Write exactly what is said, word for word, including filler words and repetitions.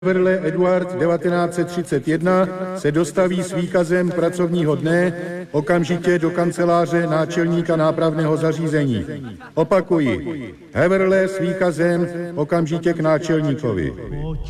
Heverle Eduard devatenáct set třicet jedna se dostaví s výkazem pracovního dne okamžitě do kanceláře náčelníka nápravného zařízení. Opakuji, Heverle s výkazem okamžitě k náčelníkovi.